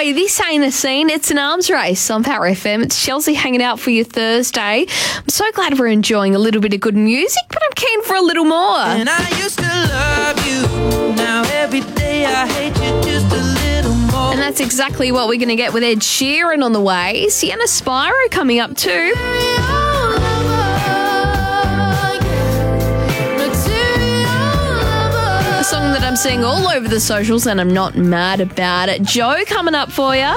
Hey, this ain't a scene, it's an arms race on Power FM. It's Chelsea hanging out for your Thursday. I'm so glad we're enjoying a little bit of good music, but I'm keen for a little more. And I used to love you. Now every day I hate you just a little more. And that's exactly what we're going to get with Ed Sheeran on the way. Sienna Spyro coming up too. A song that I'm seeing all over the socials and I'm not mad about it. Joe coming up for you.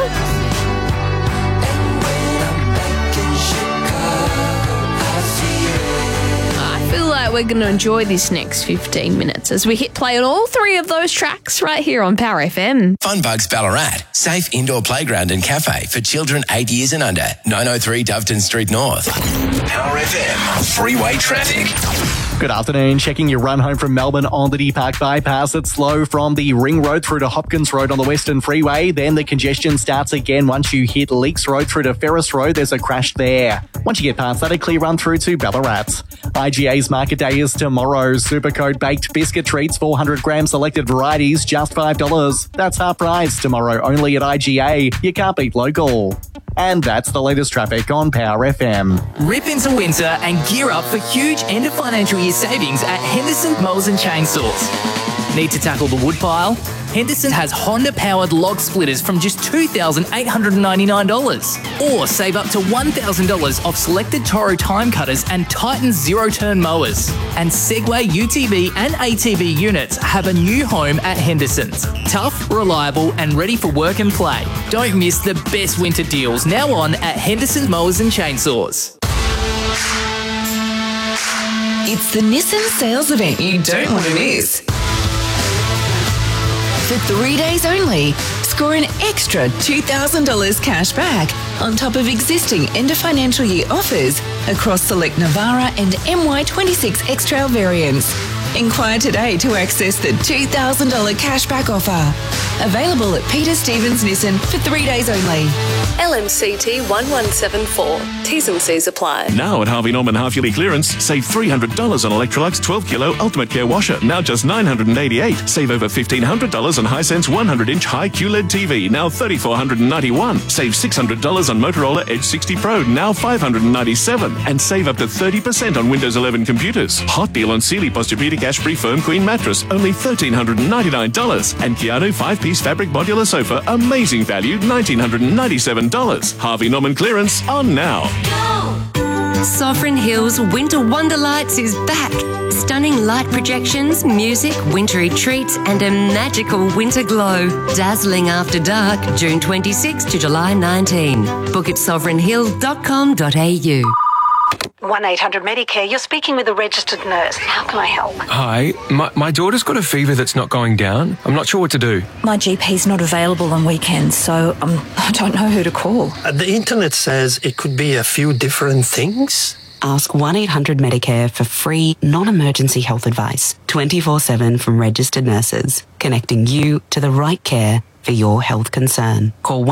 We're going to enjoy this next 15 minutes as we hit play on all three of those tracks right here on Power FM. Funbugs Ballarat, safe indoor playground and cafe for children 8 years and under. 903 Doveton Street North. Power FM, freeway traffic. Good afternoon. Checking your run home from Melbourne on the Deer Park Bypass. It's slow from the Ring Road through to Hopkins Road on the Western Freeway. Then the congestion starts again once you hit Leaks Road through to Ferris Road. There's a crash there. Once you get past that, a clear run through to Ballarat. IGA's Market Day is tomorrow. Supercoat baked biscuit treats, 400 gram selected varieties, just $5. That's half price tomorrow only at IGA. You can't beat local. And that's the latest traffic on Power FM. Rip into winter and gear up for huge end of financial year savings at Henderson Mowers and Chainsaws. Need to tackle the wood pile? Henderson has Honda-powered log splitters from just $2,899. Or save up to $1,000 off selected Toro time cutters and Titan zero-turn mowers. And Segway UTV and ATV units have a new home at Henderson's. Tough, reliable and ready for work and play. Don't miss the best winter deals now on at Henderson Mowers and Chainsaws. It's the Nissan sales event you don't want to miss. For 3 days only, score an extra $2,000 cash back on top of existing end of financial year offers across select Navara and MY26 X-Trail variants. Inquire today to access the $2,000 cashback offer. Available at Peter Stevens Nissan for 3 days only. LMCT 1174. T's and C's apply. Now at Harvey Norman half-yearly clearance, save $300 on Electrolux 12-kilo Ultimate Care washer, now just $988. Save over $1,500 on Hisense 100-inch high QLED TV, now $3,491. Save $600 on Motorola Edge 60 Pro, now $597. And save up to 30% on Windows 11 computers. Hot deal on Sealy Posturepedic Ash-Free Firm Queen mattress, only $1,399. And Keanu 5-piece fabric modular sofa, amazing value, $1,997. Harvey Norman clearance on now. Sovereign Hills Winter Wonderlights is back. Stunning light projections, music, wintry treats and a magical winter glow. Dazzling after dark, June 26 to July 19. Book at sovereignhill.com.au. 1-800-MEDICARE. You're speaking with a registered nurse. How can I help? Hi, my daughter's got a fever that's not going down. I'm not sure what to do. My GP's not available on weekends, so I don't know who to call. The internet says it could be a few different things. Ask 1-800-MEDICARE for free, non-emergency health advice, 24/7 from registered nurses, connecting you to the right care for your health concern. Call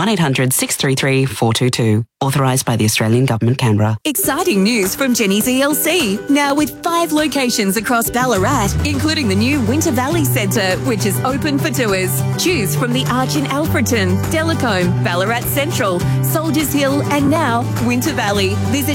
1-800-633-422. Authorised by the Australian Government, Canberra. Exciting news from Jenny's ELC. Now with 5 locations across Ballarat, including the new Winter Valley Centre, which is open for tours. Choose from the Arch in Alfreton, Delacombe, Ballarat Central, Soldiers Hill, and now Winter Valley. Visit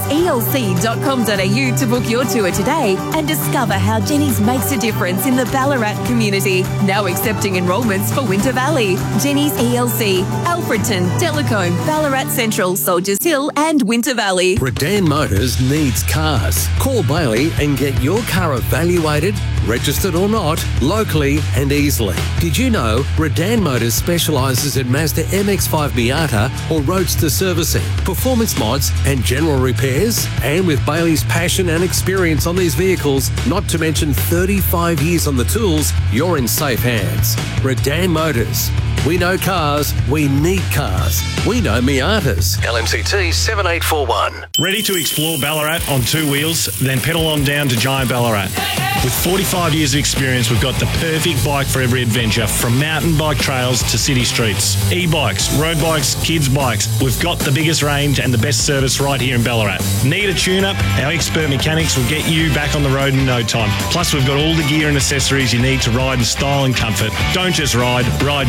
jennyselc.com.au to book your tour today and discover how Jenny's makes a difference in the Ballarat community. Now accepting enrolments for Winter Valley. Jenny's ELC, Alfreton, Delacombe, Ballarat Central, Soldiers Hill and Winter Valley. Redan Motors needs cars. Call Bailey and get your car evaluated, registered or not, locally and easily. Did you know Redan Motors specialises in Mazda MX-5 Miata or Roadster servicing, performance mods and general repairs? And with Bailey's passion and experience on these vehicles, not to mention 35 years on the tools, you're in safe hands. Redan Motors. We know cars, we need cars. We know Miatas. LMCT 7841. Ready to explore Ballarat on 2 wheels? Then pedal on down to Giant Ballarat. With 45 years of experience, we've got the perfect bike for every adventure, from mountain bike trails to city streets. E-bikes, road bikes, kids bikes. We've got the biggest range and the best service right here in Ballarat. Need a tune-up? Our expert mechanics will get you back on the road in no time. Plus, we've got all the gear and accessories you need to ride in style and comfort. Don't just ride, ride Giant.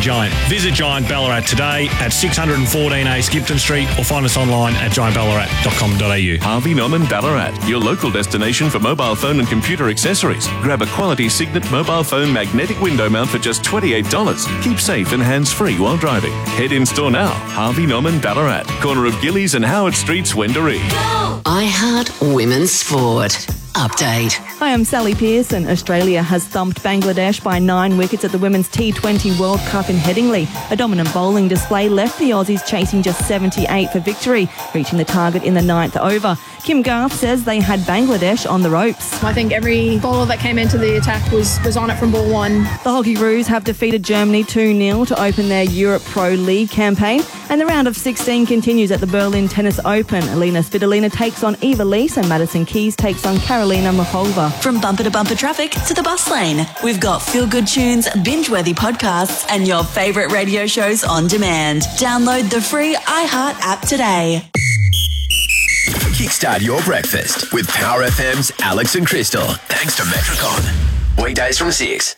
Visit Giant Ballarat today at 614A Skipton Street or find us online at giantballarat.com.au. Harvey Norman Ballarat, your local destination for mobile phone and computer accessories. Grab a quality Signet mobile phone magnetic window mount for just $28. Keep safe and hands-free while driving. Head in store now. Harvey Norman Ballarat, corner of Gillies and Howard Streets, Wendouree. I Heart Women's Sport. Update. Hi, I'm Sally Pearson. Australia has thumped Bangladesh by 9 wickets at the Women's T20 World Cup in Headingley. A dominant bowling display left the Aussies chasing just 78 for victory, reaching the target in the 9th over. Kim Garth says they had Bangladesh on the ropes. I think every bowler that came into the attack was on it from ball one. The Hockeyroos have defeated Germany 2-0 to open their Europe Pro League campaign, and the round of 16 continues at the Berlin Tennis Open. Alina Svitolina takes on Eva Lees and Madison Keys takes on Karolina Muchova. From bumper to bumper traffic to the bus lane, we've got feel-good tunes, binge-worthy podcasts, and your favourite radio shows on demand. Download the free iHeart app today. Kickstart your breakfast with Power FM's Alex and Crystal. Thanks to Metricon. Weekdays from 6.